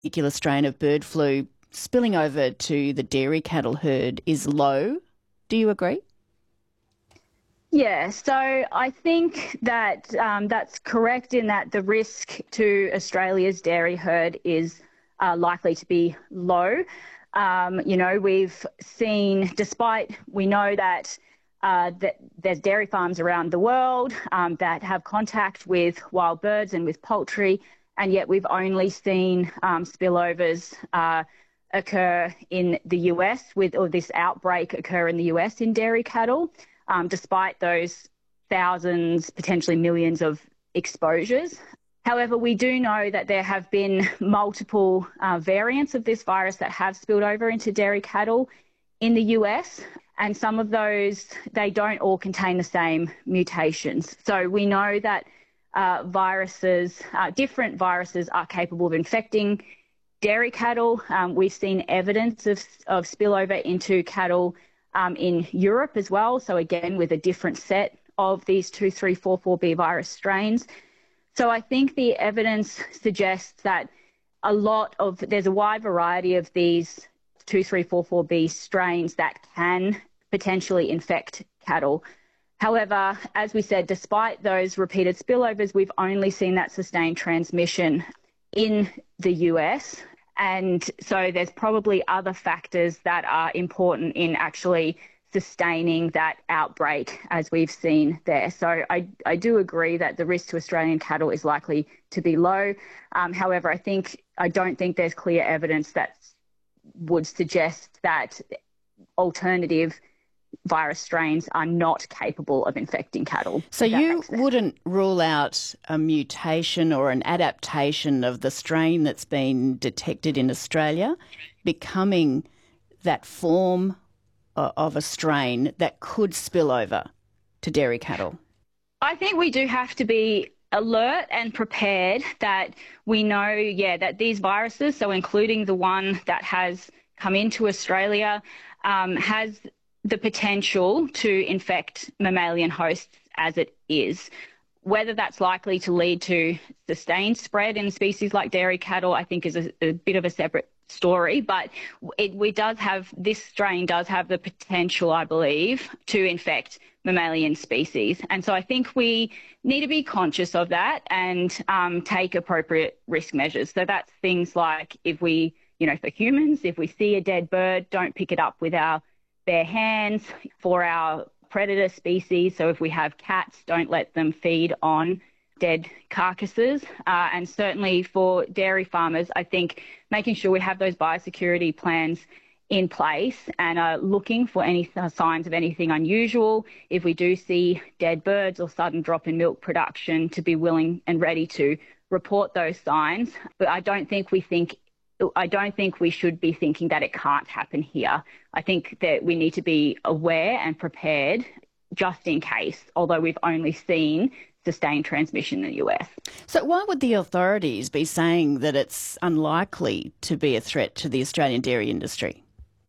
particular strain of bird flu spilling over to the dairy cattle herd is low. Do you agree? Yeah, so I think that that's correct in that the risk to Australia's dairy herd is likely to be low. We've seen, despite we know that there's dairy farms around the world that have contact with wild birds and with poultry, and yet we've only seen spillovers occur in the US or this outbreak occur in the US in dairy cattle. Despite those thousands, potentially millions of exposures. However, we do know that there have been multiple variants of this virus that have spilled over into dairy cattle in the US, and some of those, they don't all contain the same mutations. So we know that different viruses are capable of infecting dairy cattle. We've seen evidence of spillover into cattle in Europe as well. So again, with a different set of these 2344B virus strains. So I think the evidence suggests that there's a wide variety of these 2344B strains that can potentially infect cattle. However, as we said, despite those repeated spillovers, we've only seen that sustained transmission in the US. And so there's probably other factors that are important in actually sustaining that outbreak as we've seen there. So I do agree that the risk to Australian cattle is likely to be low. However, I don't think there's clear evidence that would suggest that alternative virus strains are not capable of infecting cattle. So you wouldn't rule out a mutation or an adaptation of the strain that's been detected in Australia becoming that form of a strain that could spill over to dairy cattle? I think we do have to be alert and prepared that we know, that these viruses, so including the one that has come into Australia, has the potential to infect mammalian hosts as it is. Whether that's likely to lead to sustained spread in species like dairy cattle, I think is a bit of a separate story, but this strain does have the potential, I believe, to infect mammalian species. And so I think we need to be conscious of that and take appropriate risk measures. So that's things like for humans, if we see a dead bird, don't pick it up with our bare hands. For our predator species, so if we have cats, don't let them feed on dead carcasses. And certainly for dairy farmers, I think making sure we have those biosecurity plans in place and are looking for any signs of anything unusual. If we do see dead birds or sudden drop in milk production, to be willing and ready to report those signs. But I don't think we should be thinking that it can't happen here. I think that we need to be aware and prepared just in case, although we've only seen sustained transmission in the US. So why would the authorities be saying that it's unlikely to be a threat to the Australian dairy industry?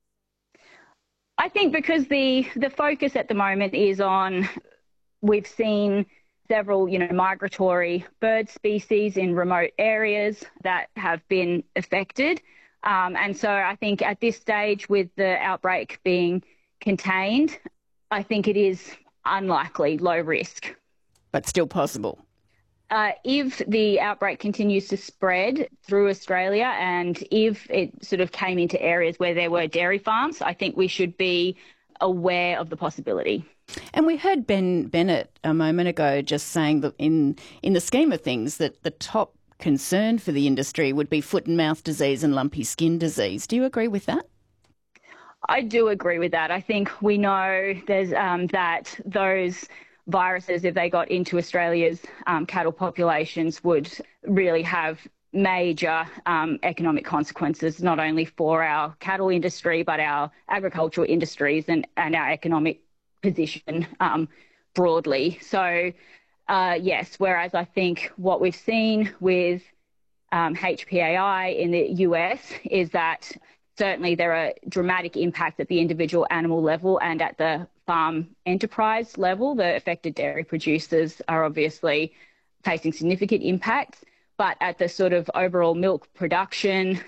I think because the focus at the moment is on, we've seen several, migratory bird species in remote areas that have been affected. And so I think at this stage, with the outbreak being contained, I think it is unlikely, low risk. But still possible. If the outbreak continues to spread through Australia and if it sort of came into areas where there were dairy farms, I think we should be aware of the possibility. And we heard Ben Bennett a moment ago just saying that in the scheme of things that the top concern for the industry would be foot and mouth disease and lumpy skin disease. Do you agree with that? I do agree with that. I think we know there's that those viruses, if they got into Australia's cattle populations, would really have major economic consequences, not only for our cattle industry, but our agricultural industries and our economic position broadly. So, yes, whereas I think what we've seen with HPAI in the US is that certainly there are dramatic impacts at the individual animal level and at the farm enterprise level. The affected dairy producers are obviously facing significant impacts, but at the sort of overall milk production